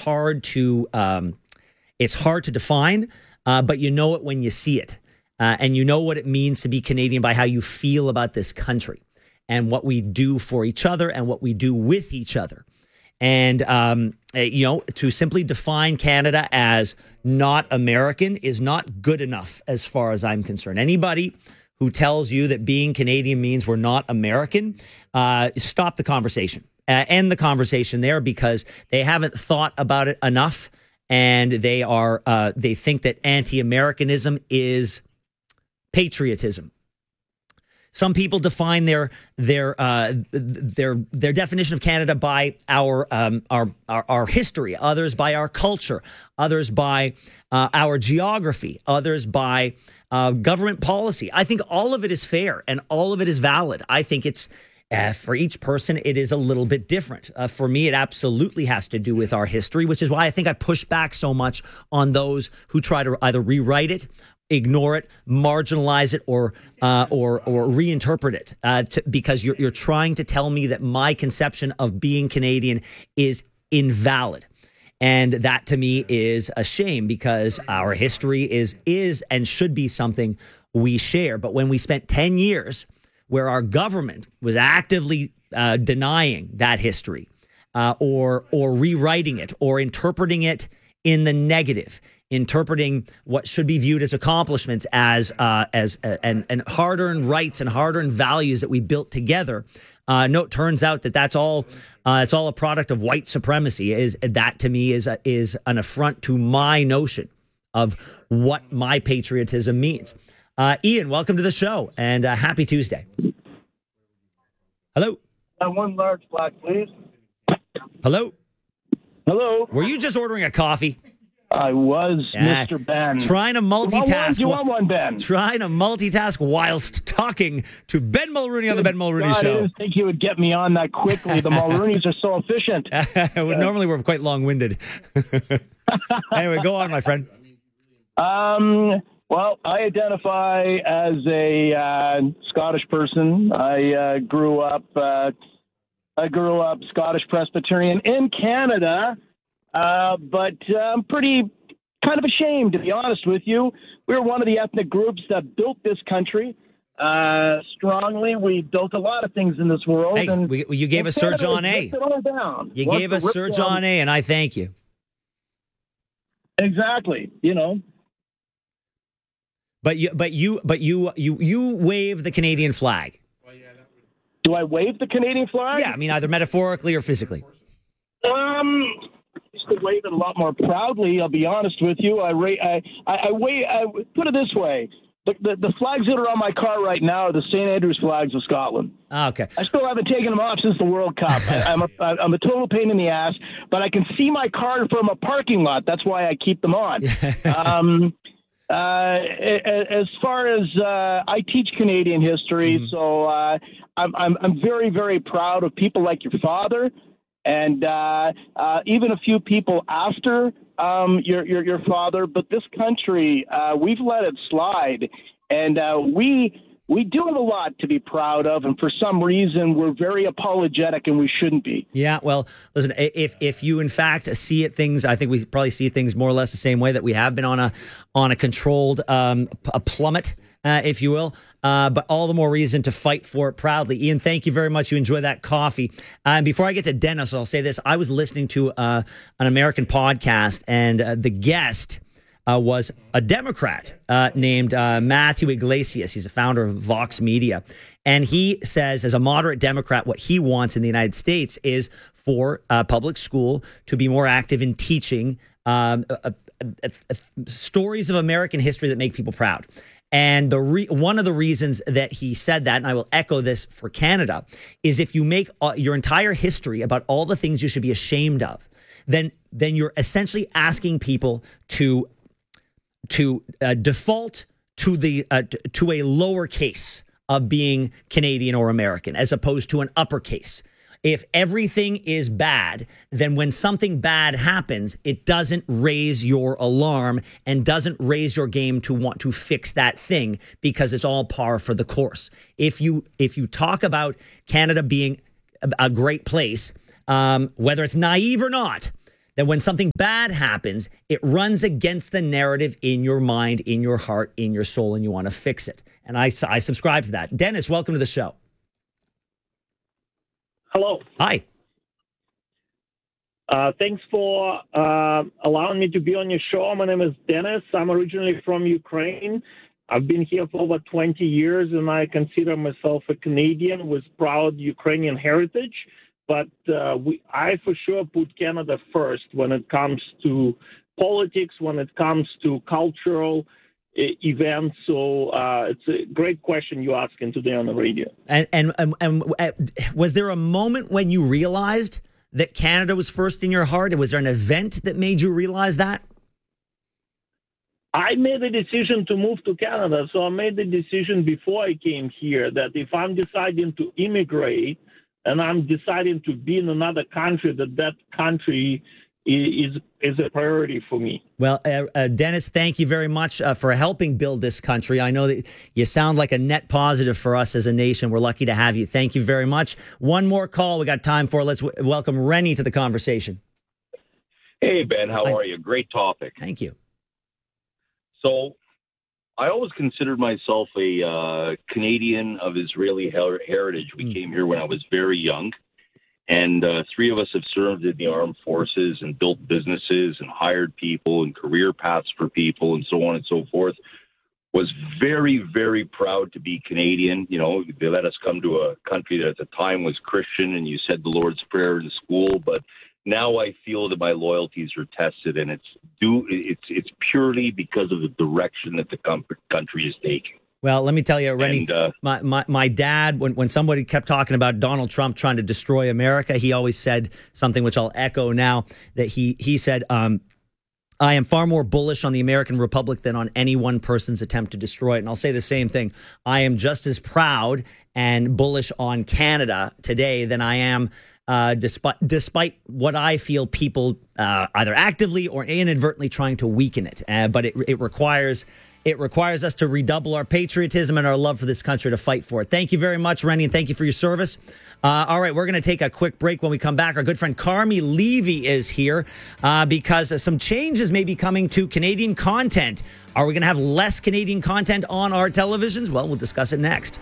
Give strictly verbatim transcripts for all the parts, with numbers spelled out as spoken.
hard to um, it's hard to define, uh, but you know it when you see it. Uh, and you know what it means to be Canadian by how you feel about this country and what we do for each other and what we do with each other. And, um, you know, to simply define Canada as not American is not good enough as far as I'm concerned. Anybody who tells you that being Canadian means we're not American, uh, stop the conversation. Uh, end the conversation there, because they haven't thought about it enough, and they are uh, they think that anti-Americanism is patriotism. Some people define their their uh, their their definition of Canada by our um, our, our our history. Others by our culture. Others by uh, our geography. Others by uh, government policy. I think all of it is fair and all of it is valid. I think it's uh, for each person it is a little bit different. Uh, for me, it absolutely has to do with our history, which is why I think I push back so much on those who try to either rewrite it, ignore it, marginalize it, or uh, or or reinterpret it, uh, to, because you're you're trying to tell me that my conception of being Canadian is invalid, and that to me is a shame, because our history is is and should be something we share. But when we spent ten years where our government was actively uh, denying that history, uh, or or rewriting it, or interpreting it in the negative, interpreting what should be viewed as accomplishments as uh, as uh, and and hard-earned rights and hard-earned values that we built together. Uh, no, it turns out that that's all uh, it's all a product of white supremacy. Is that to me is a, is an affront to my notion of what my patriotism means. Uh, Ian, welcome to the show, and uh, happy Tuesday. Hello. Uh, one large black, please. Hello. Hello. Were you just ordering a coffee? I was, Yeah. Mister Ben. Trying to multitask. You want one, Ben? Trying to multitask whilst talking to Ben Mulrooney on the Ben Mulrooney God, I Show. didn't think you would get me on that quickly. The Mulrooneys are so efficient. well, normally we're quite long-winded. Anyway, go on, my friend. Um. Well, I identify as a uh, Scottish person. I uh, grew up. Uh, I grew up Scottish Presbyterian in Canada. Uh, but I'm pretty kind of ashamed, to be honest with you. We're one of the ethnic groups that built this country uh, strongly. We built a lot of things in this world. Hey, and we, you gave us Sir John A. It all down. You Wants gave to us rip Sir down- John A., and I thank you. Exactly. You know. But you, but you, but you, you, you wave the Canadian flag. Do I wave the Canadian flag? Yeah, I mean either metaphorically or physically. Um. To wave it a lot more proudly. I'll be honest with you. I ra- I I, I, wave, I put it this way: the, the the flags that are on my car right now are the Saint Andrews flags of Scotland. Okay. I still haven't taken them off since the World Cup. I, I'm a I'm a total pain in the ass, but I can see my car from a parking lot. That's why I keep them on. um. Uh, as far as uh, I teach Canadian history, mm-hmm. so uh, I'm I'm I'm very very proud of people like your father. And uh, uh, even a few people after um, your, your your father, but this country, uh, we've let it slide, and uh, we we do have a lot to be proud of, and for some reason we're very apologetic, and we shouldn't be. Yeah, well, listen, if if you in fact see it things, I think we probably see things more or less the same way, that we have been on a on a controlled um, a plummet, uh, if you will. Uh, but all the more reason to fight for it proudly. Ian, thank you very much. You enjoy that coffee. Uh, and before I get to Dennis, I'll say this. I was listening to uh, an American podcast, and uh, the guest uh, was a Democrat uh, named uh, Matthew Iglesias. He's a founder of Vox Media. And he says, as a moderate Democrat, what he wants in the United States is for uh, public school to be more active in teaching um, uh, uh, uh, uh, stories of American history that make people proud. And the re- one of the reasons that he said that, and I will echo this for Canada, is if you make uh, your entire history about all the things you should be ashamed of, then then you're essentially asking people to to uh, default to the uh, t- to a lower case of being Canadian or American, as opposed to an uppercase. If everything is bad, then when something bad happens, it doesn't raise your alarm and doesn't raise your game to want to fix that thing, because it's all par for the course. If you if you talk about Canada being a, a great place, um, whether it's naive or not, that when something bad happens, it runs against the narrative in your mind, in your heart, in your soul, and you want to fix it. And I, I subscribe to that. Dennis, welcome to the show. Hello. Hi. Uh, thanks for uh, allowing me to be on your show. My name is Dennis. I'm originally from Ukraine. I've been here for over twenty years, and I consider myself a Canadian with proud Ukrainian heritage. But uh, we, I for sure put Canada first when it comes to politics, when it comes to cultural uh, events. So uh, it's a great question you're asking today on the radio. And, and, and, and uh, was there a moment when you realized that Canada was first in your heart? Was there an event that made you realize that? I made a decision to move to Canada. So I made the decision before I came here that if I'm deciding to immigrate and I'm deciding to be in another country, that that country is is a priority for me. Well, uh, uh, Dennis, thank you very much uh, for helping build this country. I know that you sound like a net positive for us as a nation. We're lucky to have you. Thank you very much. One more call we got time for. Let's w- welcome Rennie to the conversation. Hey, Ben, how Hi. are you? Great topic. Thank you. So I always considered myself a uh, Canadian of Israeli her- heritage. We mm. came here when I was very young. And uh, three of us have served in the armed forces and built businesses and hired people and career paths for people and so on and so forth. Was very, very proud to be Canadian. You know, they let us come to a country that at the time was Christian and you said the Lord's Prayer in school. But now I feel that my loyalties are tested, and it's due. It's it's purely because of the direction that the com- country is taking. Well, let me tell you, Rennie, and, uh, my, my, my dad, when, when somebody kept talking about Donald Trump trying to destroy America, he always said something which I'll echo now, that he, he said, um, I am far more bullish on the American Republic than on any one person's attempt to destroy it. And I'll say the same thing. I am just as proud and bullish on Canada today than I am uh, despite despite what I feel people uh, either actively or inadvertently trying to weaken it. Uh, but it, it requires... It requires us to redouble our patriotism and our love for this country to fight for it. Thank you very much, Rennie, and thank you for your service. Uh, all right, we're going to take a quick break. When we come back, our good friend Carmi Levy is here uh, because some changes may be coming to Canadian content. Are we going to have less Canadian content on our televisions? Well, we'll discuss it next.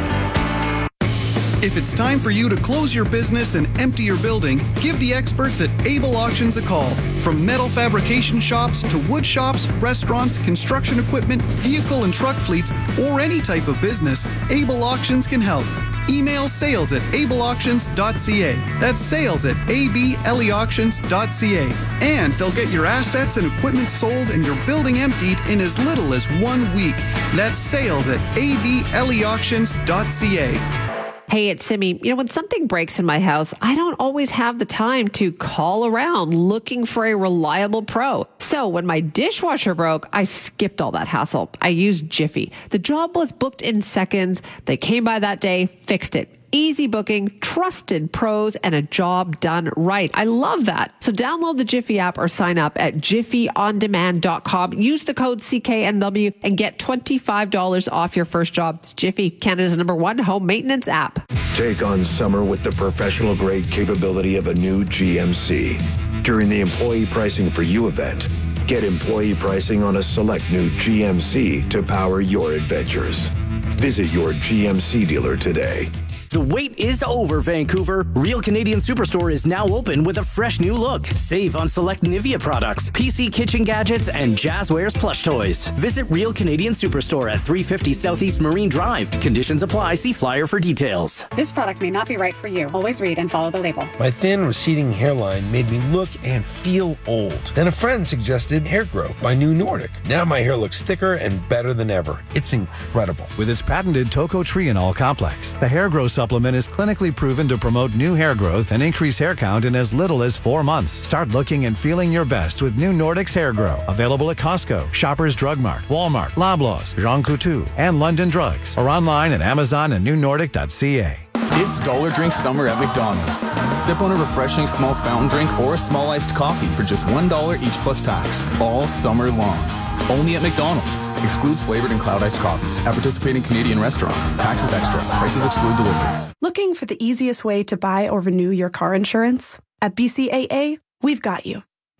If it's time for you to close your business and empty your building, give the experts at Able Auctions a call. From metal fabrication shops to wood shops, restaurants, construction equipment, vehicle and truck fleets, or any type of business, Able Auctions can help. Email sales at able auctions dot c a. That's sales at able auctions dot c a. And they'll get your assets and equipment sold and your building emptied in as little as one week. That's sales at able auctions dot c a. Hey, it's Simi. You know, when something breaks in my house, I don't always have the time to call around looking for a reliable pro. So when my dishwasher broke, I skipped all that hassle. I used Jiffy. The job was booked in seconds. They came by that day, fixed it. Easy booking, trusted pros, and a job done right. I love that. So download the Jiffy app or sign up at jiffy on demand dot com. Use the code C K N W and get twenty-five dollars off your first job. It's Jiffy, Canada's number one home maintenance app. Take on summer with the professional-grade capability of a new G M C. During the Employee Pricing for You event, get employee pricing on a select new G M C to power your adventures. Visit your G M C dealer today. The wait is over, Vancouver. Real Canadian Superstore is now open with a fresh new look. Save on select Nivea products, P C kitchen gadgets, and Jazzwares plush toys. Visit Real Canadian Superstore at three fifty Southeast Marine Drive. Conditions apply. See flyer for details. This product may not be right for you. Always read and follow the label. My thin, receding hairline made me look and feel old. Then a friend suggested Hair Grow by New Nordic. Now my hair looks thicker and better than ever. It's incredible. With its patented tocotrienol complex, the Hair Grow supplement is clinically proven to promote new hair growth and increase hair count in as little as four months. Start looking and feeling your best with New Nordic's Hair Grow. Available at Costco, Shoppers Drug Mart, Walmart, Loblaws, Jean Coutu, and London Drugs. Or online at Amazon and new nordic dot c a. It's Dollar Drink Summer at McDonald's. Sip on a refreshing small fountain drink or a small iced coffee for just one dollar each plus tax, all summer long. Only at McDonald's. Excludes flavored and cloud iced coffees at participating Canadian restaurants. Taxes extra. Prices exclude delivery. Looking for the easiest way to buy or renew your car insurance? At B C A A, we've got you.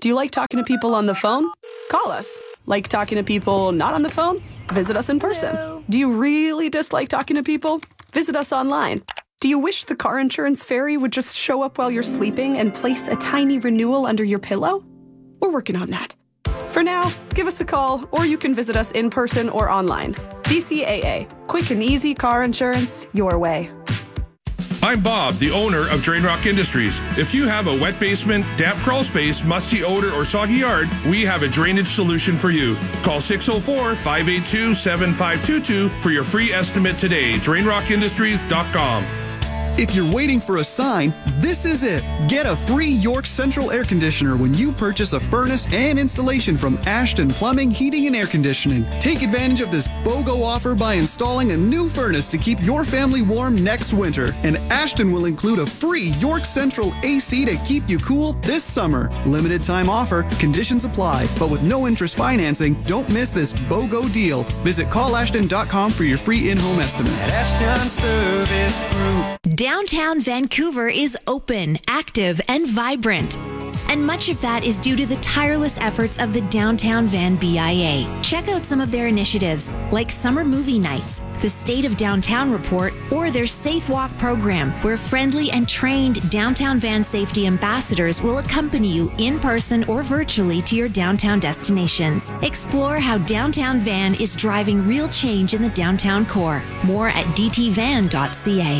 Do you like talking to people on the phone? Call us. Like talking to people not on the phone? Visit us in person. Hello. Do you really dislike talking to people? Visit us online. Do you wish the car insurance fairy would just show up while you're sleeping and place a tiny renewal under your pillow? We're working on that. For now, give us a call, or you can visit us in person or online. B C A A. Quick and easy car insurance your way. I'm Bob, the owner of Drain Rock Industries. If you have a wet basement, damp crawl space, musty odor, or soggy yard, we have a drainage solution for you. Call six oh four, five eight two, seven five two two for your free estimate today. drain rock industries dot com. If you're waiting for a sign, this is it. Get a free York Central air conditioner when you purchase a furnace and installation from Ashton Plumbing, Heating, and Air Conditioning. Take advantage of this BOGO offer by installing a new furnace to keep your family warm next winter. And Ashton will include a free York Central A C to keep you cool this summer. Limited time offer, conditions apply, but with no interest financing, don't miss this BOGO deal. Visit call ashton dot com for your free in-home estimate. At Ashton Service Group. Downtown Vancouver is open, active, and vibrant. And much of that is due to the tireless efforts of the Downtown Van B I A. Check out some of their initiatives, like Summer Movie Nights, the State of Downtown Report, or their Safe Walk program, where friendly and trained Downtown Van safety ambassadors will accompany you in person or virtually to your downtown destinations. Explore how Downtown Van is driving real change in the downtown core. More at d t van dot c a.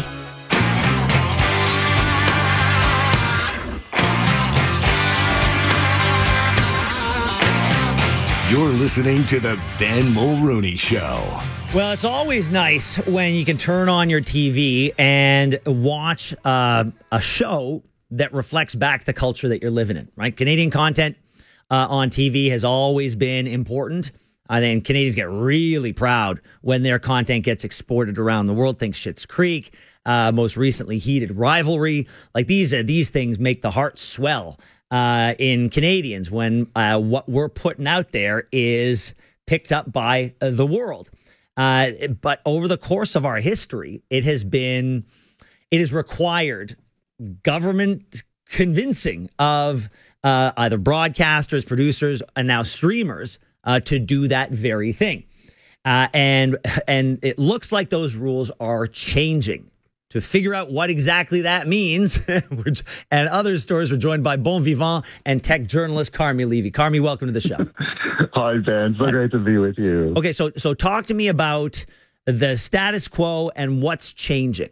You're listening to the Ben Mulrooney Show. Well, it's always nice when you can turn on your T V and watch uh, a show that reflects back the culture that you're living in, right? Canadian content uh, on T V has always been important. I think Canadians get really proud when their content gets exported around the world. Think Schitt's Creek, uh, most recently Heated Rivalry. Like these, uh, these things make the heart swell uh, in Canadians when uh, what we're putting out there is picked up by uh, the world. Uh, but over the course of our history, it has been, it has required government convincing of uh, either broadcasters, producers, and now streamers uh, to do that very thing. Uh, and and it looks like those rules are changing. To figure out what exactly that means, and other stories, we're joined by Bon Vivant and tech journalist Carmi Levy. Carmi, welcome to the show. Hi, Ben. So great to be with you. Okay, so so talk to me about the status quo and what's changing.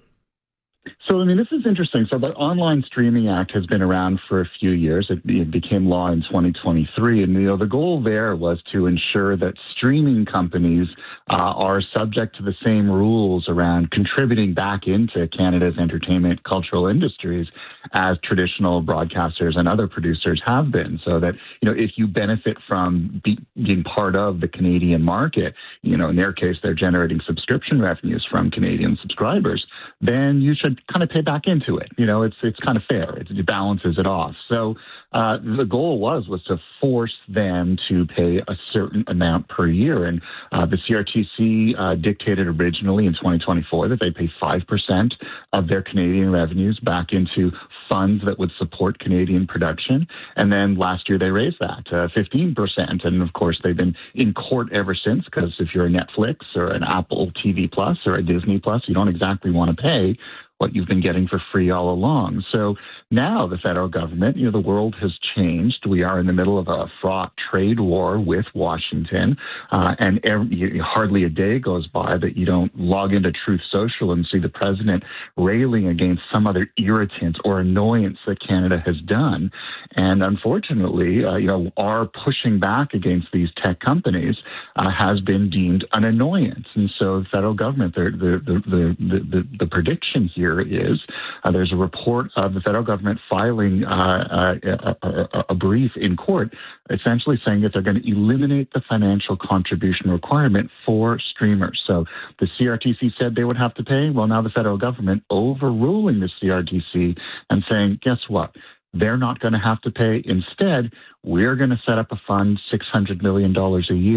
So, I mean, this is interesting. So the Online Streaming Act has been around for a few years. It, it became law in twenty twenty-three. And, you know, the goal there was to ensure that streaming companies uh, are subject to the same rules around contributing back into Canada's entertainment cultural industries as traditional broadcasters and other producers have been. So that, you know, if you benefit from be, being part of the Canadian market, you know, in their case, they're generating subscription revenues from Canadian subscribers, then you should kind of pay back into it. You know, it's it's kind of fair. It, it balances it off. So uh, the goal was was to force them to pay a certain amount per year. And uh, the C R T C uh, dictated originally in twenty twenty-four that they pay five percent of their Canadian revenues back into funds that would support Canadian production. And then last year they raised that to fifteen percent. And of course, they've been in court ever since, because if you're a Netflix or an Apple T V Plus or a Disney Plus, you don't exactly want to pay what you've been getting for free all along. So now the federal government, you know, the world has changed. We are in the middle of a fraught trade war with Washington, uh, and every, hardly a day goes by that you don't log into Truth Social and see the president railing against some other irritant or annoyance that Canada has done. And unfortunately, uh, you know, our pushing back against these tech companies uh, has been deemed an annoyance. And so the federal government, the the the the, the, the prediction here is uh, there's a report of the federal government filing uh, a, a, a brief in court essentially saying that they're going to eliminate the financial contribution requirement for streamers. So the C R T C said they would have to pay. Well, now the federal government overruling the C R T C and saying, guess what? They're not going to have to pay. Instead, we're going to set up a fund, six hundred million dollars a year,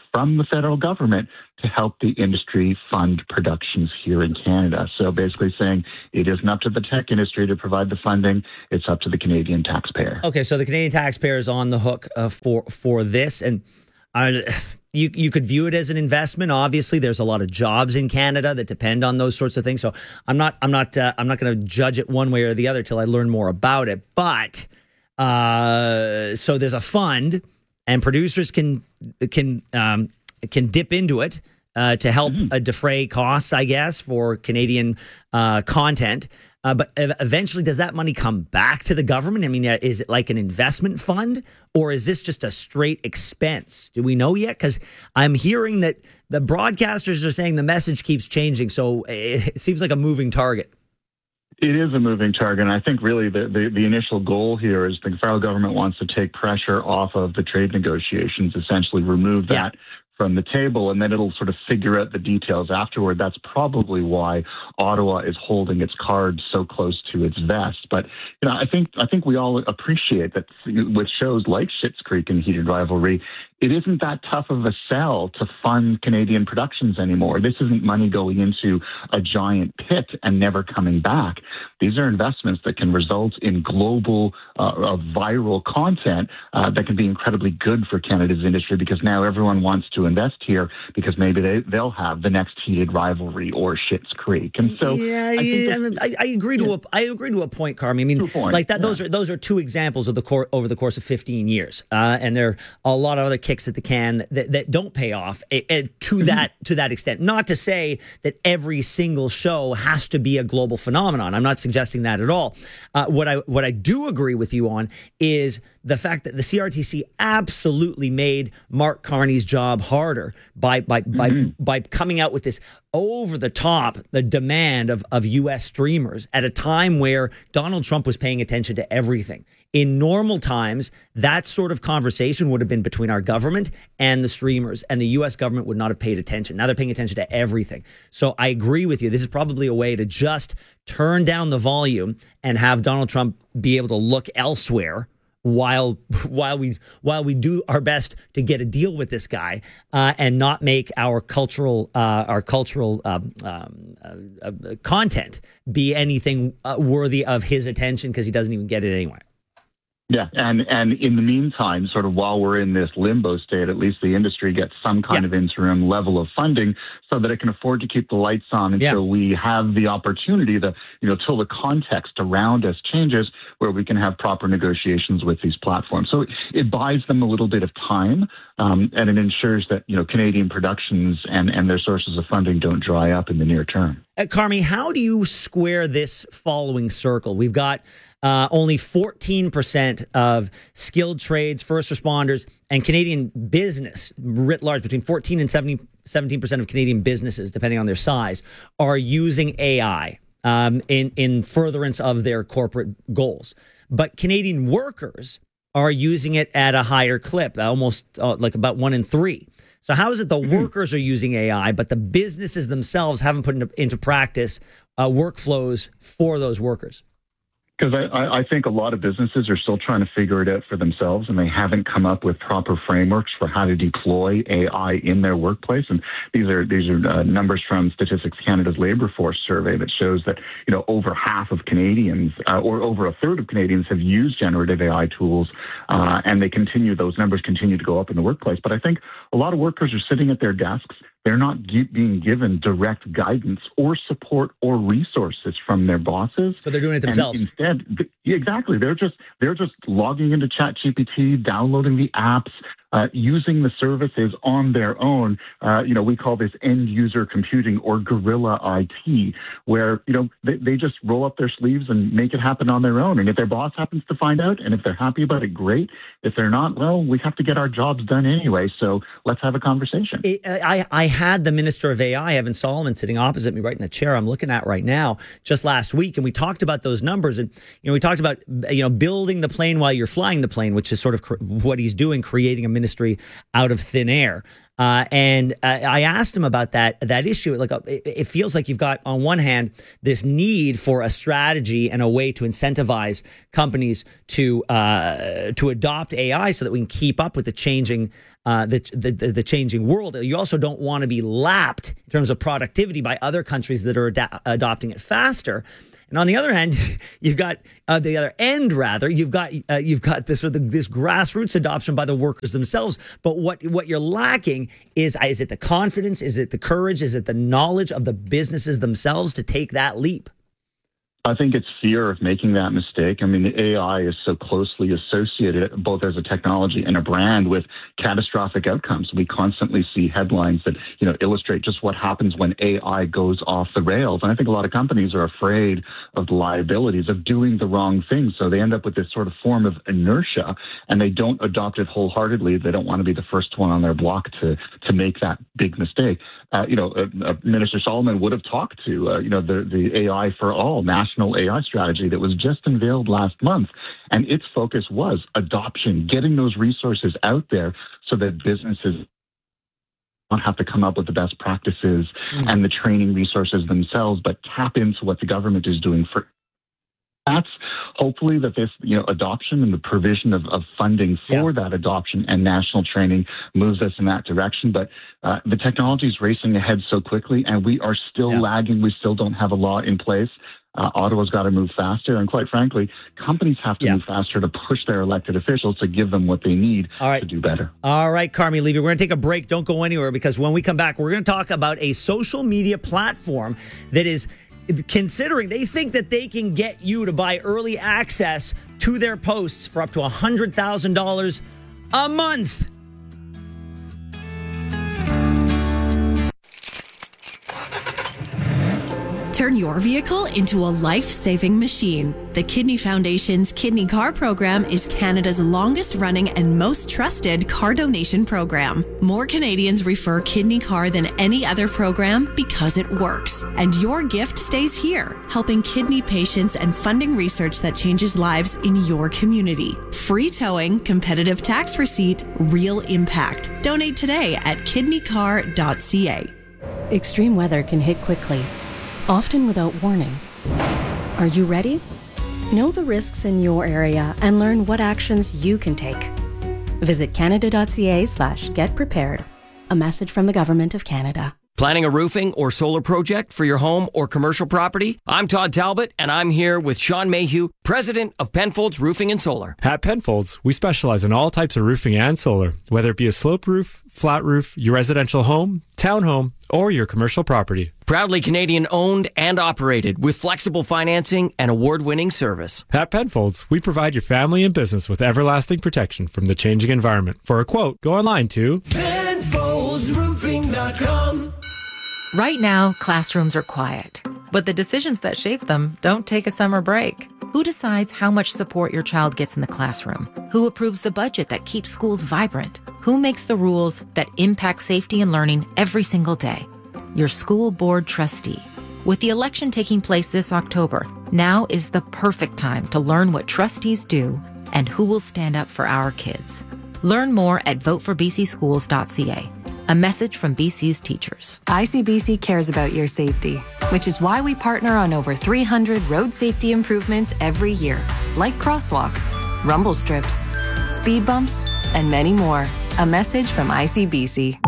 from the federal government to help the industry fund productions here in Canada. So basically saying it isn't up to the tech industry to provide the funding, it's up to the Canadian taxpayer. Okay, so the Canadian taxpayer is on the hook uh, for for this, and uh, you you could view it as an investment. Obviously, there's a lot of jobs in Canada that depend on those sorts of things. So I'm not I'm not uh, I'm not going to judge it one way or the other till I learn more about it. But uh, so there's a fund, and producers can can um, can dip into it uh, to help mm-hmm. uh, defray costs, I guess, for Canadian uh, content. Uh, but eventually, does that money come back to the government? I mean, uh, is it like an investment fund, or is this just a straight expense? Do we know yet? Because I'm hearing that the broadcasters are saying the message keeps changing, so it seems like a moving target. It is a moving target, and I think really the, the, the initial goal here is the federal government wants to take pressure off of the trade negotiations, essentially remove that yeah. from the table, and then it'll sort of figure out the details afterward. That's probably why Ottawa is holding its cards so close to its vest. But you know, I think I think we all appreciate that with shows like Schitt's Creek and Heated Rivalry, it isn't that tough of a sell to fund Canadian productions anymore. This isn't money going into a giant pit and never coming back. These are investments that can result in global, uh, viral content uh, that can be incredibly good for Canada's industry, because now everyone wants to invest here because maybe they, they'll have the next Heated Rivalry or Schitt's Creek. And so yeah, I, yeah, I, I agree to yeah. a I agree to a point, Carmi. I mean, point, like that. Yeah. Those are those are two examples of the cor- over the course of fifteen years, uh, and there are a lot of other kicks at the can that, that don't pay off uh, uh, to mm-hmm. that to that extent. Not to say that every single show has to be a global phenomenon. I'm not suggesting that at all. Uh, what I what I do agree with you on is the fact that the C R T C absolutely made Mark Carney's job harder by by mm-hmm. by by coming out with this over the top the demand of of U S streamers at a time where Donald Trump was paying attention to everything. In normal times, that sort of conversation would have been between our government and the streamers, and the U S government would not have paid attention. Now they're paying attention to everything. So I agree with you. This is probably a way to just turn down the volume and have Donald Trump be able to look elsewhere while while we while we do our best to get a deal with this guy uh, and not make our cultural uh, our cultural um, um, uh, uh, content be anything uh, worthy of his attention, because he doesn't even get it anyway. Yeah, and, and in the meantime, sort of while we're in this limbo state, at least the industry gets some kind yeah. of interim level of funding so that it can afford to keep the lights on until yeah. we have the opportunity to, you know, till the context around us changes, where we can have proper negotiations with these platforms. So it buys them a little bit of time, um, and it ensures that, you know, Canadian productions and, and their sources of funding don't dry up in the near term. Uh, Carmi, how do you square this following circle? We've got Uh, only fourteen percent of skilled trades, first responders, and Canadian business writ large, between fourteen and seventeen percent of Canadian businesses, depending on their size, are using A I um, in, in furtherance of their corporate goals. But Canadian workers are using it at a higher clip, almost uh, like about one in three. So how is it the mm-hmm. workers are using A I, but the businesses themselves haven't put into, into practice uh, workflows for those workers? Because I, I think a lot of businesses are still trying to figure it out for themselves, and they haven't come up with proper frameworks for how to deploy A I in their workplace. And these are these are uh, numbers from Statistics Canada's labor force survey that shows that, you know, over half of Canadians, uh, or over a third of Canadians, have used generative A I tools, uh, and they continue. Those numbers continue to go up in the workplace. But I think a lot of workers are sitting at their desks. They're not ge- being given direct guidance or support or resources from their bosses. So they're doing it themselves. And instead, th- exactly. They're just they're just logging into ChatGPT, downloading the apps, uh, using the services on their own. Uh, you know, we call this end user computing, or guerrilla I T, where, you know, they, they just roll up their sleeves and make it happen on their own. And if their boss happens to find out, and if they're happy about it, great. If they're not, well, we have to get our jobs done anyway. So let's have a conversation. It, I, I had the Minister of A I, Evan Solomon, sitting opposite me right in the chair I'm looking at right now, just last week, and we talked about those numbers. And, you know, we talked about, you know, building the plane while you're flying the plane, which is sort of cr- what he's doing, creating a ministry out of thin air. Uh, and uh, I asked him about that that issue. Like, uh, it, it feels like you've got, on one hand, this need for a strategy and a way to incentivize companies to uh, to adopt A I so that we can keep up with the changing uh, the, the the changing world. You also don't want to be lapped in terms of productivity by other countries that are ad- adopting it faster. And on the other hand, you've got uh, the other end, rather, you've got uh, you've got this sort of this grassroots adoption by the workers themselves. But what what you're lacking is is it the confidence? Is it the courage? Is it the knowledge of the businesses themselves to take that leap? I think it's fear of making that mistake. I mean, the A I is so closely associated, both as a technology and a brand, with catastrophic outcomes. We constantly see headlines that, you know, illustrate just what happens when A I goes off the rails. And I think a lot of companies are afraid of the liabilities of doing the wrong thing. So they end up with this sort of form of inertia, and they don't adopt it wholeheartedly. They don't want to be the first one on their block to to make that big mistake. Uh, you know, uh, uh, Minister Solomon would have talked to, uh, you know, the, the A I for All national A I strategy that was just unveiled last month. And its focus was adoption, getting those resources out there so that businesses don't have to come up with the best practices mm. and the training resources themselves, but tap into what the government is doing for That's hopefully that this, you know, adoption and the provision of, of funding for yeah. that adoption and national training moves us in that direction. But uh, the technology is racing ahead so quickly, and we are still yeah. lagging. We still don't have a law in place. Uh, Ottawa's got to move faster. And quite frankly, companies have to yeah. move faster to push their elected officials to give them what they need All right. to do better. All right, Carmi Levy, we're going to take a break. Don't go anywhere, because when we come back, we're going to talk about a social media platform that is considering, they think that they can get you to buy early access to their posts for up to one hundred thousand dollars a month. Turn your vehicle into a life-saving machine. The Kidney Foundation's Kidney Car program is Canada's longest-running and most trusted car donation program. More Canadians refer Kidney Car than any other program because it works. And your gift stays here, helping kidney patients and funding research that changes lives in your community. Free towing, competitive tax receipt, real impact. Donate today at kidney car dot c a. Extreme weather can hit quickly, often without warning. Are you ready? Know the risks in your area and learn what actions you can take. Visit canada.ca slash get prepared. A message from the Government of Canada. Planning a roofing or solar project for your home or commercial property? I'm Todd Talbot, and I'm here with Sean Mayhew, president of Penfolds Roofing and Solar. At Penfolds, we specialize in all types of roofing and solar, whether it be a sloped roof, flat roof, your residential home, townhome, or your commercial property. Proudly Canadian owned and operated with flexible financing and award-winning service. At Penfolds, we provide your family and business with everlasting protection from the changing environment. For a quote, go online to Penfolds Roofing dot com. Right now, classrooms are quiet, but the decisions that shape them don't take a summer break. Who decides how much support your child gets in the classroom? Who approves the budget that keeps schools vibrant? Who makes the rules that impact safety and learning every single day? Your school board trustee. With the election taking place this October, now is the perfect time to learn what trustees do and who will stand up for our kids. Learn more at vote for b c schools dot c a. A message from B C's teachers. I C B C cares about your safety, which is why we partner on over three hundred road safety improvements every year, like crosswalks, rumble strips, speed bumps, and many more. A message from I C B C.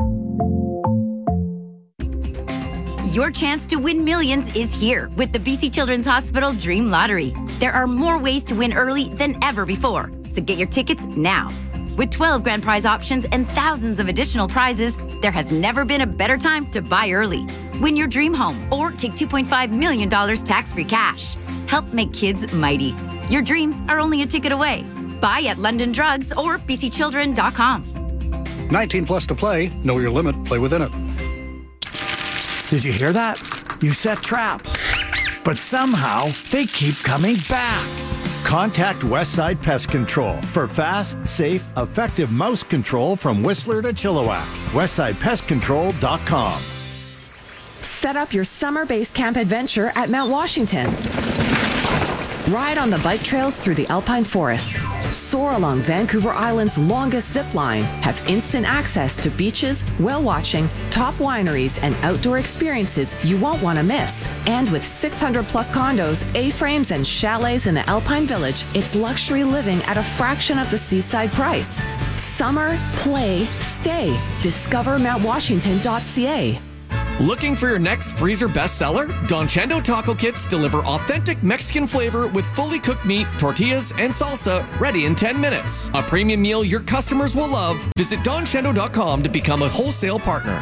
Your chance to win millions is here with the B C Children's Hospital Dream Lottery. There are more ways to win early than ever before, so get your tickets now. With twelve grand prize options and thousands of additional prizes, there has never been a better time to buy early. Win your dream home or take two point five million dollars tax-free cash. Help make kids mighty. Your dreams are only a ticket away. Buy at London Drugs or b c children dot com. nineteen plus to play. Know your limit. Play within it. Did you hear that? You set traps, but somehow they keep coming back. Contact Westside Pest Control for fast, safe, effective mouse control from Whistler to Chilliwack. westside pest control dot com. Set up your summer base camp adventure at Mount Washington. Ride on the bike trails through the alpine forests. Soar along Vancouver Island's longest zip line. Have instant access to beaches, whale watching, top wineries, and outdoor experiences you won't want to miss. And with six hundred plus condos, A-frames, and chalets in the Alpine Village, it's luxury living at a fraction of the seaside price. Summer, play, stay. Discover Mount Washington dot c a. Looking for your next freezer bestseller? Don Chendo Taco Kits deliver authentic Mexican flavor with fully cooked meat, tortillas, and salsa ready in ten minutes. A premium meal your customers will love. Visit don chendo dot com to become a wholesale partner.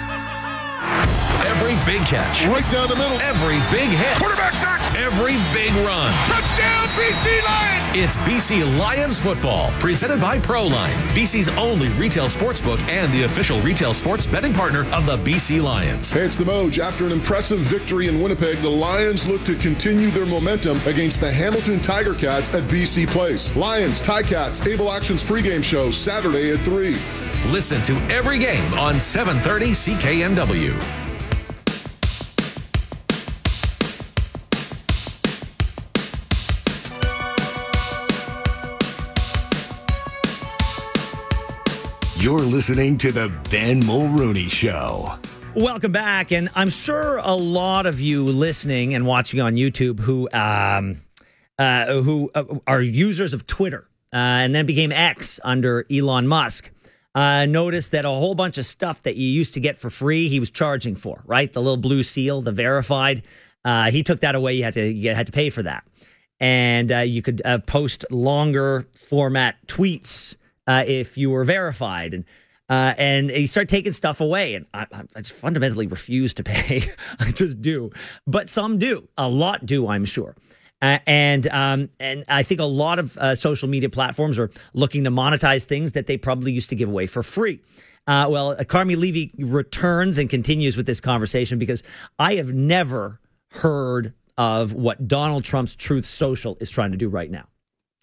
Every big catch. Right down the middle. Every big hit. Quarterback sack. Every big run. Touchdown, B C Lions! It's B C Lions football, presented by Proline, B C's only retail sportsbook and the official retail sports betting partner of the B C Lions. Hey, it's the Moj. After an impressive victory in Winnipeg, the Lions look to continue their momentum against the Hamilton Tiger Cats at B C Place. Lions, Ticats, Able Actions pregame show Saturday at three. Listen to every game on seven thirty C K N W. You're listening to the Ben Mulrooney Show. Welcome back, and I'm sure a lot of you listening and watching on YouTube who um, uh, who uh, are users of Twitter uh, and then became X under Elon Musk uh, noticed that a whole bunch of stuff that you used to get for free, he was charging for, right? The little blue seal, the verified. Uh, he took that away. You had to you had to pay for that, and uh, you could uh, post longer format tweets uh, if you were verified, and. Uh, and he started taking stuff away, and I, I just fundamentally refuse to pay. I just do, but some do. A lot do, I'm sure. Uh, and um, and I think a lot of uh, social media platforms are looking to monetize things that they probably used to give away for free. Uh, well, Carmi Levy returns and continues with this conversation because I have never heard of what Donald Trump's Truth Social is trying to do right now.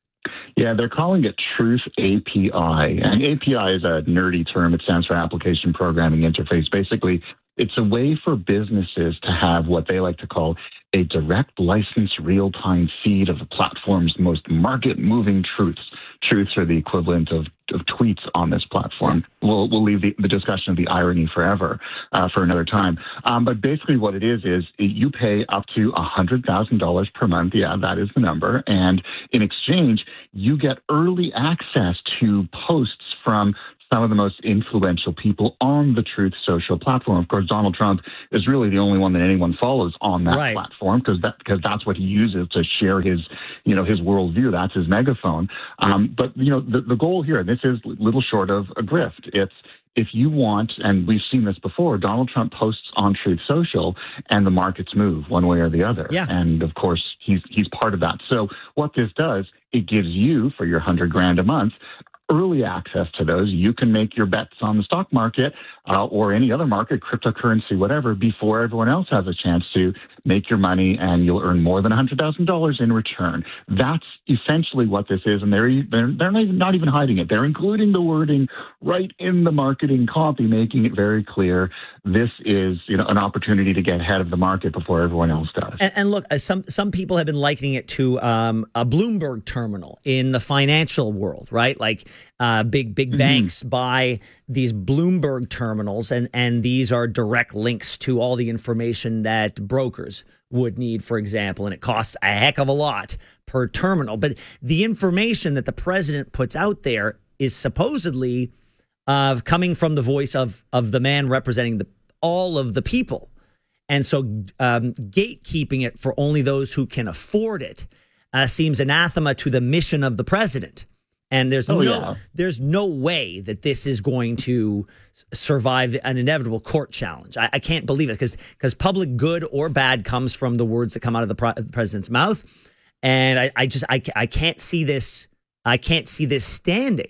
Yeah, they're calling it Truth A P I. And A P I is a nerdy term. It stands for Application Programming Interface. Basically, it's a way for businesses to have what they like to call a direct license real-time feed of the platform's most market-moving truths. Truths are the equivalent of, of tweets on this platform. We'll, we'll leave the, the discussion of the irony forever uh, for another time. Um, but basically what it is, is you pay up to one hundred thousand dollars per month. Yeah, that is the number. And in exchange, you get early access to posts from some of the most influential people on the Truth Social platform. Of course, Donald Trump is really the only one that anyone follows on that right. platform because that, because that's what he uses to share his, you know, his worldview. That's his megaphone. Um, but, you know, the, the goal here, and this is little short of a grift. It's, if you want, and we've seen this before, Donald Trump posts on Truth Social and the markets move one way or the other. Yeah. And of course, he's, he's part of that. So what this does, it gives you, for your hundred grand a month, early access to those. You can make your bets on the stock market uh, or any other market, cryptocurrency, whatever, before everyone else has a chance to make your money, and you'll earn more than one hundred thousand dollars in return. That's essentially what this is, and they're they're, they're not, even, not even hiding it. They're including the wording right in the marketing copy, making it very clear this is, you know, an opportunity to get ahead of the market before everyone else does. And, and look, uh, some some people have been likening it to um, a Bloomberg terminal in the financial world, right? Like uh, big big mm-hmm. banks buy these Bloomberg terminals, and and these are direct links to all the information that brokers would need, for example, and it costs a heck of a lot per terminal. But the information that the president puts out there is supposedly uh, coming from the voice of of the man representing the all of the people. And so um, gatekeeping it for only those who can afford it uh, seems anathema to the mission of the president. And there's oh, no yeah. there's no way that this is going to survive an inevitable court challenge. I, I can't believe it because because public good or bad comes from the words that come out of the pro- president's mouth. And I, I just I, I can't see this. I can't see this standing.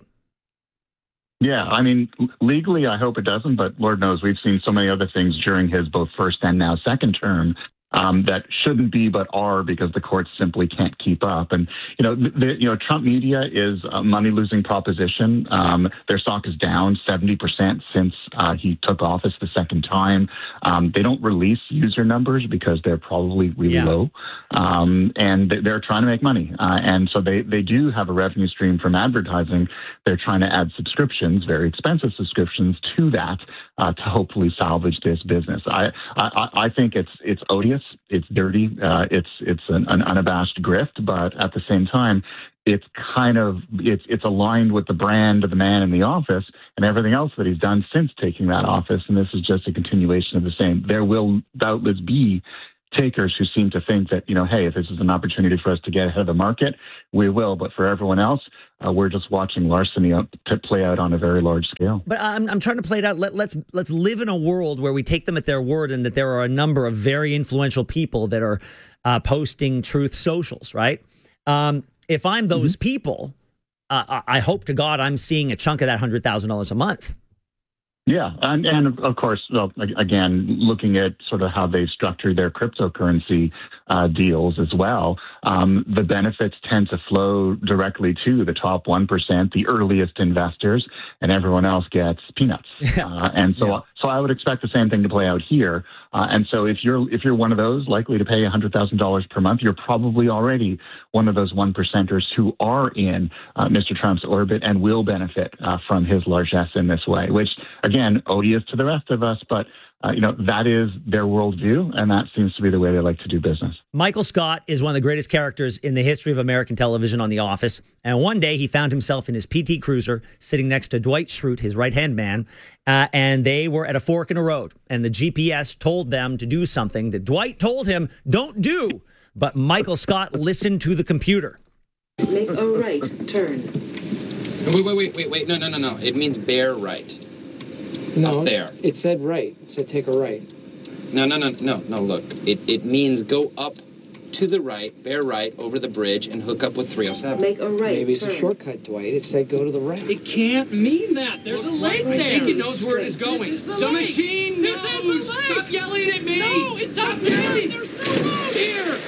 Yeah, I mean, legally, I hope it doesn't, but Lord knows we've seen so many other things during his both first and now second term um, that shouldn't be but are because the courts simply can't keep up. And, you know, the, you know, Trump media is a money-losing proposition. Um, their stock is down seventy percent since uh, he took office the second time. Um, they don't release user numbers because they're probably really Yeah. low. Um, and they're trying to make money. Uh, and so they, they do have a revenue stream from advertising. They're trying to add subscriptions, very expensive subscriptions, to that uh, to hopefully salvage this business. I, I, I think it's it's odious. It's dirty. Uh, it's it's an, an unabashed grift, but at the same time, it's kind of it's it's aligned with the brand of the man in the office and everything else that he's done since taking that office. And this is just a continuation of the same. There will doubtless be takers who seem to think that, you know, hey, if this is an opportunity for us to get ahead of the market, we will. But for everyone else, uh, we're just watching larceny to play out on a very large scale. But I'm, I'm trying to play it out. Let, let's let's live in a world where we take them at their word and that there are a number of very influential people that are uh, posting truth socials, right? Um, if I'm those mm-hmm. people, uh, I hope to God I'm seeing a chunk of that one hundred thousand dollars a month. Yeah, and, and of course, well, again, looking at sort of how they structure their cryptocurrency uh, deals as well, um, the benefits tend to flow directly to the top one percent, the earliest investors, and everyone else gets peanuts. uh, and so, yeah. so I would expect the same thing to play out here. Uh, and so, if you're if you're one of those likely to pay one hundred thousand dollars per month, you're probably already one of those one percenters who are in uh, Mister Trump's orbit and will benefit uh, from his largesse in this way, which again, odious to the rest of us, but uh, you know, that is their worldview, and that seems to be the way they like to do business. Michael Scott is one of the greatest characters in the history of American television on The Office, and one day he found himself in his P T Cruiser sitting next to Dwight Schrute, his right-hand man, uh, and they were at a fork in a road, and the G P S told them to do something that Dwight told him, don't do, but Michael Scott listened to the computer. Make a right turn. Wait, wait, wait, wait, wait, no, no, no, no, it means bear right. No, up there. It said right. It said take a right. No, no, no, no, no, look. It it means go up to the right, bear right, over the bridge, and hook up with three oh seven. Make a right Maybe it's turn. a shortcut, Dwight. It said go to the right. It can't mean that. There's a lake I there. think it knows where it is going. This is the, the lake. machine This knows. Is the lake. Stop yelling at me. No, it's Stop up there. yelling. There's no road here.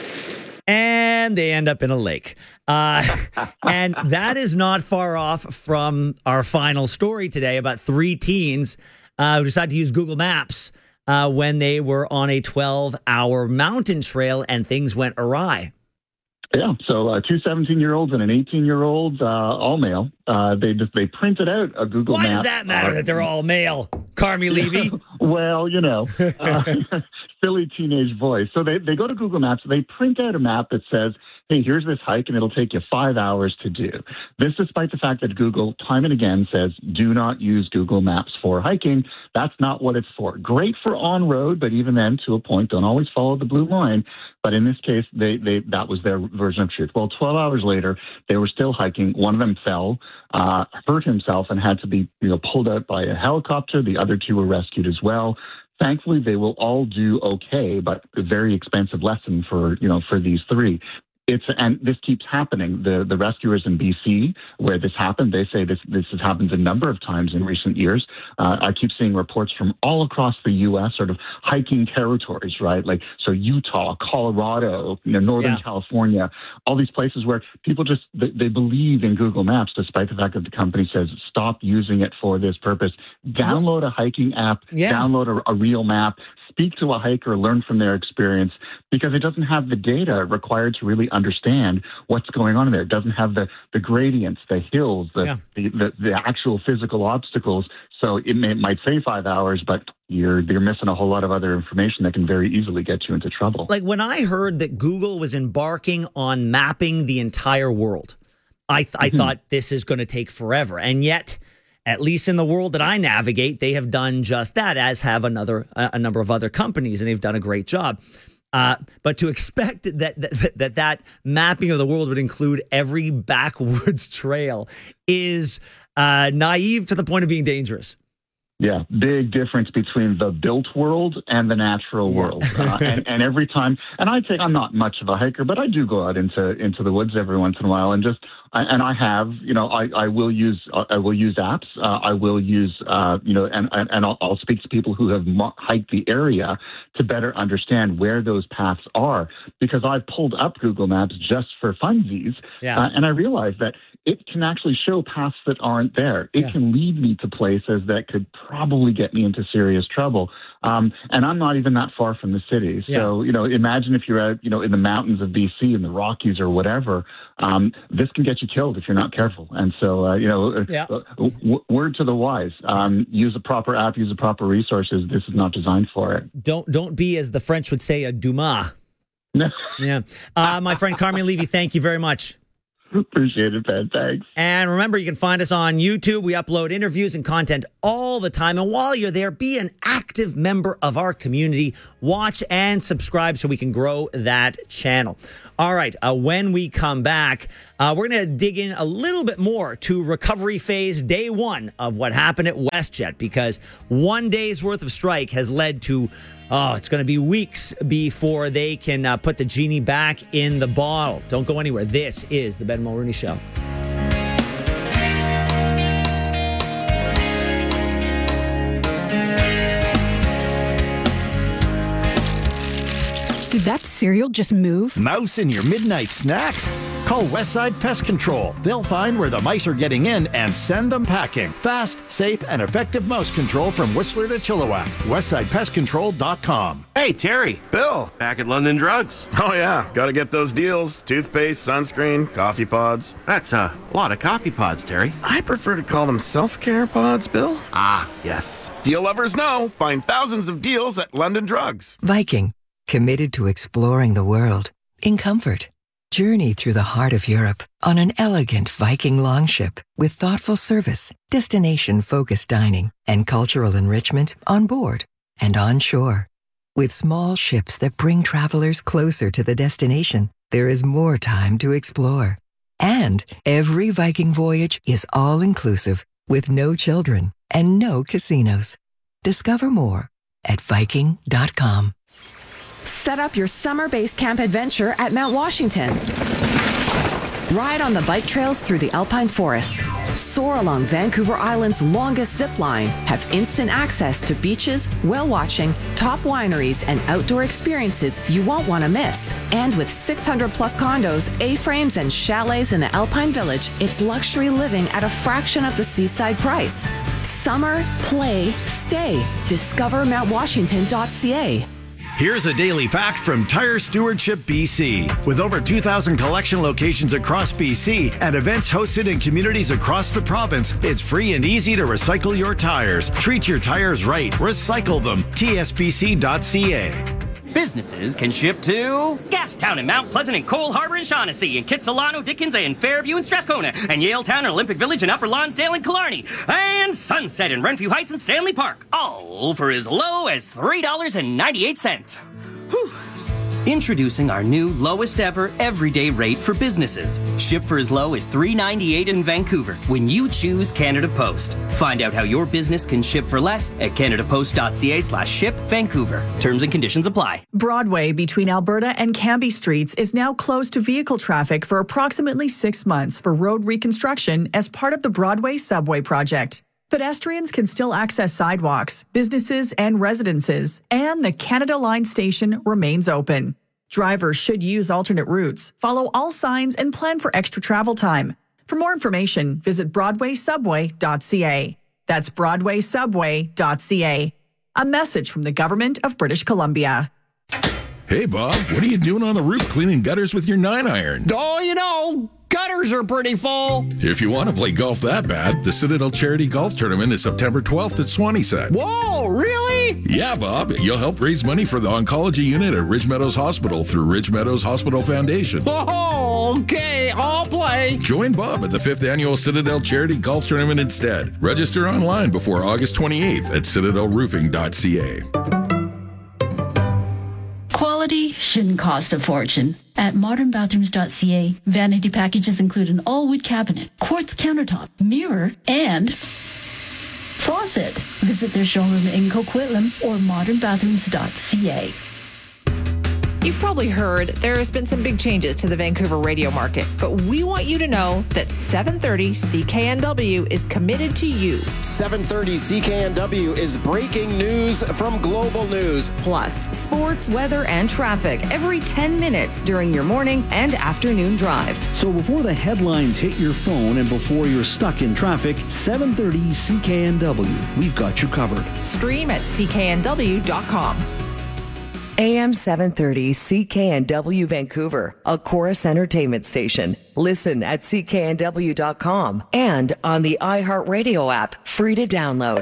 And they end up in a lake. Uh, and that is not far off from our final story today about three teens uh, who decided to use Google Maps uh, when they were on a twelve-hour mountain trail and things went awry. Yeah, so uh, two seventeen-year-olds and an eighteen-year-old, uh, all male. Uh, they just they printed out a Google Why map. does that matter uh, that they're all male? Carmi Levy? Well, you know, uh, silly teenage voice. So they, they go to Google Maps. They print out a map that says, hey, here's this hike, and it'll take you five hours to do. This despite the fact that Google time and again says, do not use Google Maps for hiking. That's not what it's for. Great for on-road, but even then, to a point, don't always follow the blue line. But in this case, they, they that was their version of truth. Well, twelve hours later, they were still hiking. One of them fell, uh, hurt himself, and had to be you know pulled out by a helicopter. The other two were rescued as well. Thankfully, they will all do okay, but a very expensive lesson for you know for these three. It's and this keeps happening. The the rescuers in B C where this happened, they say this this has happened a number of times in recent years. Uh, I keep seeing reports from all across the U S, sort of hiking territories, right? Like so, Utah, Colorado, you know, Northern yeah. California, all these places where people just they, they believe in Google Maps, despite the fact that the company says stop using it for this purpose. Download a hiking app, yeah. download a, a real map. Speak to a hiker, learn from their experience, because it doesn't have the data required to really understand what's going on in there. It doesn't have the, the gradients, the hills, the, yeah. the, the the actual physical obstacles. So it, may, it might say five hours, but you're you're missing a whole lot of other information that can very easily get you into trouble. Like when I heard that Google was embarking on mapping the entire world, I, th- I thought this is going to take forever. And yet, at least in the world that I navigate, they have done just that, as have another a number of other companies, and they've done a great job. Uh, but to expect that that, that that mapping of the world would include every backwoods trail is uh, naive to the point of being dangerous. Yeah, big difference between the built world and the natural world. Uh, and, and every time, and I think I'm not much of a hiker, but I do go out into into the woods every once in a while, and just I, and I have, you know, I, I will use I will use apps. Uh, I will use, uh, you know, and and, and I'll, I'll speak to people who have mo- hiked the area to better understand where those paths are, because I've pulled up Google Maps just for funsies, yeah. uh, and I realized that it can actually show paths that aren't there. It yeah. can lead me to places that could probably get me into serious trouble. Um, and I'm not even that far from the city. So, yeah. you know, imagine if you're out, you know, in the mountains of B C, in the Rockies or whatever, um, this can get you killed if you're not careful. And so, uh, you know, yeah. uh, w- word to the wise, um, use a proper app, use the proper resources. This is not designed for it. Don't, don't be, as the French would say, a Dumas. yeah. Uh, my friend Carmen Levy, thank you very much. Appreciate it, Ben. Thanks. And remember, you can find us on YouTube. We upload interviews and content all the time. And while you're there, be an active member of our community. Watch and subscribe so we can grow that channel. All right. Uh, when we come back, uh, we're going to dig in a little bit more to recovery phase day one of what happened at WestJet, because one day's worth of strike has led to Oh, it's going to be weeks before they can uh, put the genie back in the bottle. Don't go anywhere. This is the Ben Mulroney Show. Did that cereal just move? Mouse in your midnight snacks? Call Westside Pest Control. They'll find where the mice are getting in and send them packing. Fast, safe, and effective mouse control from Whistler to Chilliwack. Westside Pest Control dot com. Hey, Terry. Bill. Back at London Drugs. Oh, yeah. Gotta get those deals. Toothpaste, sunscreen, coffee pods. That's uh, a lot of coffee pods, Terry. I prefer to call them self-care pods, Bill. Ah, yes. Deal lovers know. Find thousands of deals at London Drugs. Viking. Committed to exploring the world in comfort. Journey through the heart of Europe on an elegant Viking longship with thoughtful service, destination-focused dining, and cultural enrichment on board and on shore. With small ships that bring travelers closer to the destination, there is more time to explore. And every Viking voyage is all-inclusive with no children and no casinos. Discover more at Viking dot com. Set up your summer base camp adventure at Mount Washington. Ride on the bike trails through the alpine forests. Soar along Vancouver Island's longest zip line. Have instant access to beaches, whale watching, top wineries, and outdoor experiences you won't want to miss. And with six hundred plus condos, A-frames, and chalets in the Alpine Village, it's luxury living at a fraction of the seaside price. Summer, play, stay. Discover Mount Washington dot C A. Here's a daily fact from Tire Stewardship B C. With over two thousand collection locations across B C and events hosted in communities across the province, it's free and easy to recycle your tires. Treat your tires right. Recycle them. T S B C dot C A. Businesses can ship to Gastown and Mount Pleasant and Cole Harbour and Shaughnessy and Kitsilano, Dickens and Fairview and Strathcona and Yaletown and Olympic Village and Upper Lonsdale and Killarney and Sunset and Renfrew Heights and Stanley Park, all for as low as three dollars and ninety-eight cents. Whew. Introducing our new lowest ever everyday rate for businesses. Ship for as low as three dollars and ninety-eight cents in Vancouver when you choose Canada Post. Find out how your business can ship for less at Canada Post dot C A slash ship Vancouver. Terms and conditions apply. Broadway between Alberta and Cambie Streets is now closed to vehicle traffic for approximately six months for road reconstruction as part of the Broadway Subway project. Pedestrians can still access sidewalks, businesses, and residences, and the Canada Line station remains open. Drivers should use alternate routes, follow all signs, and plan for extra travel time. For more information, visit Broadway Subway dot C A. That's Broadway Subway dot C A. A message from the Government of British Columbia. Hey, Bob, what are you doing on the roof cleaning gutters with your nine iron? Oh, you know, gutters are pretty full. If you want to play golf that bad, the Citadel Charity Golf Tournament is September twelfth at Swanee-Set. Whoa, really? Yeah, Bob. You'll help raise money for the oncology unit at Ridge Meadows Hospital through Ridge Meadows Hospital Foundation. Oh, okay, I'll play. Join Bob at the fifth Annual Citadel Charity Golf Tournament instead. Register online before August twenty-eighth at Citadel Roofing dot C A. Quality shouldn't cost a fortune. At Modern Bathrooms dot C A, vanity packages include an all-wood cabinet, quartz countertop, mirror, and faucet. Visit their showroom in Coquitlam or modern bathrooms dot c a. You've probably heard there's been some big changes to the Vancouver radio market, but we want you to know that seven thirty C K N W is committed to you. seven thirty C K N W is breaking news from Global News. Plus, sports, weather, and traffic every ten minutes during your morning and afternoon drive. So before the headlines hit your phone and before you're stuck in traffic, seven thirty C K N W. We've got you covered. Stream at c k n w dot com. A M seven thirty C K N W Vancouver, a Chorus Entertainment station. Listen at c k n w dot com and on the iHeartRadio app, free to download.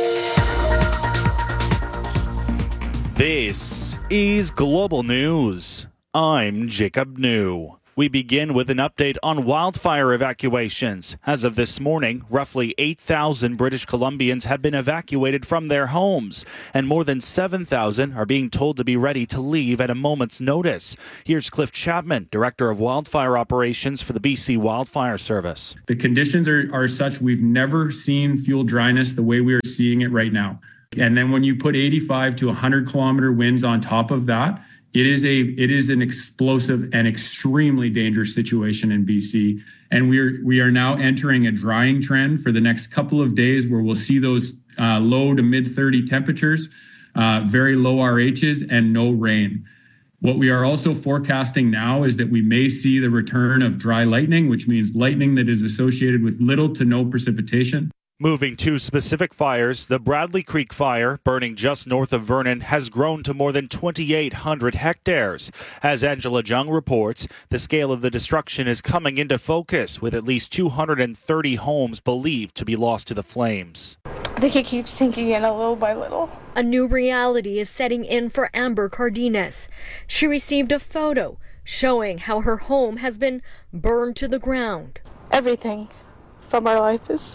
This is Global News. I'm Jacob New. We begin with an update on wildfire evacuations. As of this morning, roughly eight thousand British Columbians have been evacuated from their homes, and more than seven thousand are being told to be ready to leave at a moment's notice. Here's Cliff Chapman, Director of Wildfire Operations for the B C Wildfire Service. The conditions are, are such we've never seen fuel dryness the way we are seeing it right now. And then when you put eighty-five to one hundred kilometer winds on top of that, It is a it is an explosive and extremely dangerous situation in B C, and we are we are now entering a drying trend for the next couple of days, where we'll see those uh, low to mid thirty temperatures, uh, very low R Hs, and no rain. What we are also forecasting now is that we may see the return of dry lightning, which means lightning that is associated with little to no precipitation. Moving to specific fires, the Bradley Creek fire, burning just north of Vernon, has grown to more than twenty-eight hundred hectares. As Angela Jung reports, the scale of the destruction is coming into focus, with at least two hundred thirty homes believed to be lost to the flames. I think it keeps sinking in a little by little. A new reality is setting in for Amber Cardenas. She received a photo showing how her home has been burned to the ground. Everything from our life is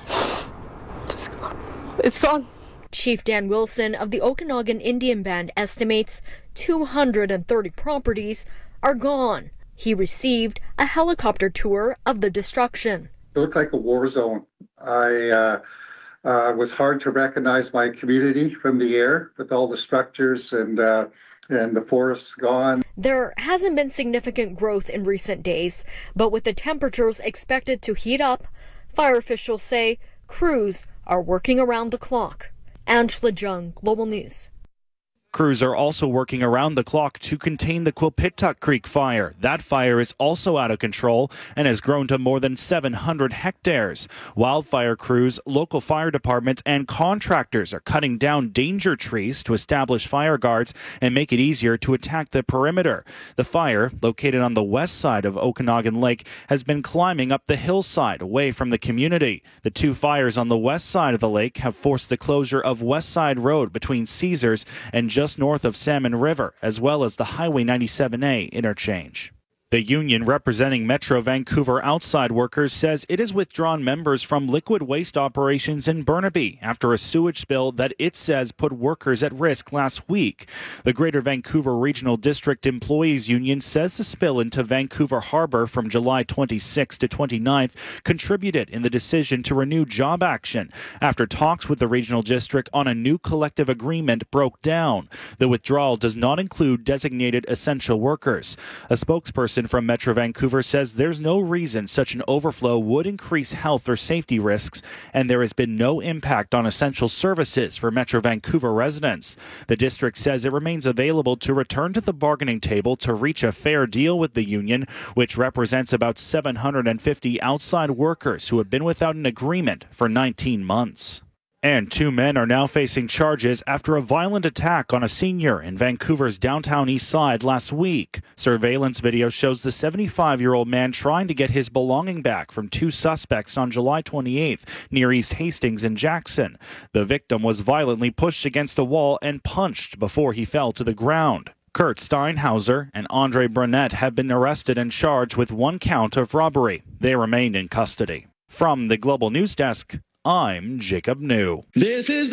just gone. It's gone. Chief Dan Wilson of the Okanagan Indian Band estimates two hundred thirty properties are gone. He received a helicopter tour of the destruction. It looked like a war zone. I uh, uh, was hard to recognize my community from the air with all the structures and uh, and the forests gone. There hasn't been significant growth in recent days, but with the temperatures expected to heat up, fire officials say crews are working around the clock. Angela Jung, Global News. Crews are also working around the clock to contain the Quilpituck Creek fire. That fire is also out of control and has grown to more than seven hundred hectares. Wildfire crews, local fire departments, and contractors are cutting down danger trees to establish fire guards and make it easier to attack the perimeter. The fire, located on the west side of Okanagan Lake, has been climbing up the hillside away from the community. The two fires on the west side of the lake have forced the closure of West Side Road between Caesars and just just north of Salmon River, as well as the Highway ninety-seven A interchange. The union representing Metro Vancouver outside workers says it has withdrawn members from liquid waste operations in Burnaby after a sewage spill that it says put workers at risk last week. The Greater Vancouver Regional District Employees Union says the spill into Vancouver Harbour from July twenty-sixth to twenty-ninth contributed in the decision to renew job action after talks with the regional district on a new collective agreement broke down. The withdrawal does not include designated essential workers. A spokesperson from Metro Vancouver says there's no reason such an overflow would increase health or safety risks, and there has been no impact on essential services for Metro Vancouver residents. The district says it remains available to return to the bargaining table to reach a fair deal with the union, which represents about seven hundred fifty outside workers who have been without an agreement for nineteen months. And two men are now facing charges after a violent attack on a senior in Vancouver's downtown east side last week. Surveillance video shows the seventy-five-year-old man trying to get his belonging back from two suspects on July twenty-eighth near East Hastings and Jackson. The victim was violently pushed against a wall and punched before he fell to the ground. Kurt Steinhauser and Andre Brunette have been arrested and charged with one count of robbery. They remain in custody. From the Global News Desk, I'm Jacob New. This is the